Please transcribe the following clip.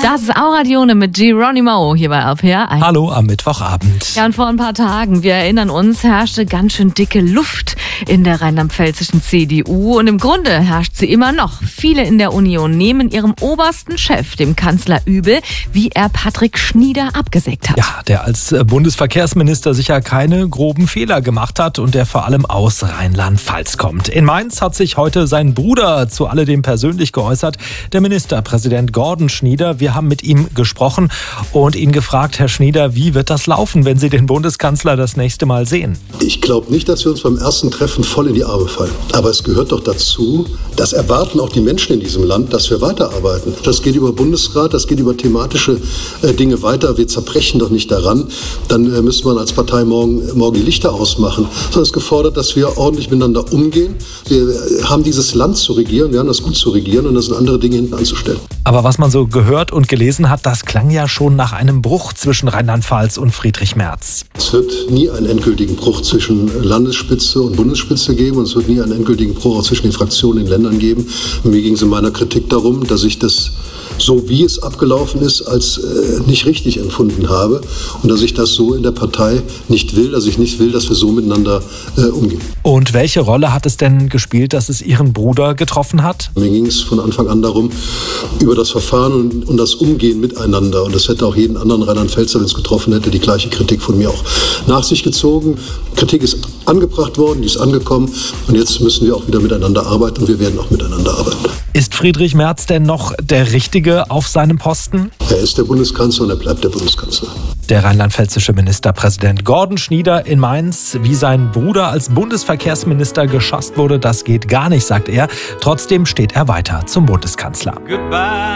Das ist Aura Dione mit Geronimo hier bei RPR 1. Hallo am Mittwochabend. Ja, und vor ein paar Tagen, wir erinnern uns, herrschte ganz schön dicke Luft in der rheinland-pfälzischen CDU. Und im Grunde herrscht sie immer noch. Viele in der Union nehmen ihrem obersten Chef, dem Kanzler, übel, wie er Patrick Schnieder abgesägt hat. Ja, der als Bundesverkehrsminister sicher keine groben Fehler gemacht hat und der vor allem aus Rheinland-Pfalz kommt. In Mainz hat sich heute sein Bruder zu alledem persönlich geäußert, der Ministerpräsident Gordon Schnieder. Wir haben mit ihm gesprochen und ihn gefragt, Herr Schnieder, wie wird das laufen, wenn Sie den Bundeskanzler das nächste Mal sehen? Ich glaube nicht, dass wir uns beim ersten Treffen voll in die Arme fallen. Aber es gehört doch dazu, das erwarten auch die Menschen in diesem Land, dass wir weiterarbeiten. Das geht über Bundesrat, das geht über thematische Dinge weiter. Wir zerbrechen doch nicht daran. Dann müsste man als Partei morgen die Lichter ausmachen. Sondern es ist gefordert, dass wir ordentlich miteinander umgehen. Wir haben dieses Land zu regieren, wir haben das gut zu regieren und das sind andere Dinge hinten anzustellen. Aber was man so gehört und gelesen hat, das klang ja schon nach einem Bruch zwischen Rheinland-Pfalz und Friedrich Merz. Es wird nie einen endgültigen Bruch zwischen Landesspitze und Bundesspitze geben und es wird nie einen endgültigen Bruch auch zwischen den Fraktionen in den Ländern geben. Und mir ging es in meiner Kritik darum, dass ich das, so wie es abgelaufen ist, als nicht richtig empfunden habe und dass ich das so in der Partei nicht will, dass ich nicht will, dass wir so miteinander umgehen. Und welche Rolle hat es denn gespielt, dass es Ihren Bruder getroffen hat? Mir ging es von Anfang an darum, über das Verfahren und das Umgehen miteinander. Und das hätte auch jeden anderen Rheinland-Pfälzer, wenn es getroffen hätte, die gleiche Kritik von mir auch nach sich gezogen. Kritik ist angebracht worden, die ist angekommen. Und jetzt müssen wir auch wieder miteinander arbeiten und wir werden auch miteinander arbeiten. Ist Friedrich Merz denn noch der Richtige auf seinem Posten? Er ist der Bundeskanzler und er bleibt der Bundeskanzler. Der rheinland-pfälzische Ministerpräsident Gordon Schnieder in Mainz. Wie sein Bruder als Bundesverkehrsminister geschasst wurde, das geht gar nicht, sagt er. Trotzdem steht er weiter zum Bundeskanzler. Goodbye.